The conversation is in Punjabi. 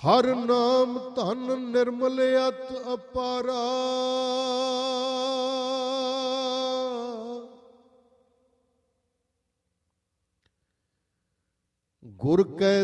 ਹਰ ਨਾਮ ਧਨ ਨਿਰਮਲ ਅਤ ਅਪਾਰਾ। ਗੁਰ ਕੈ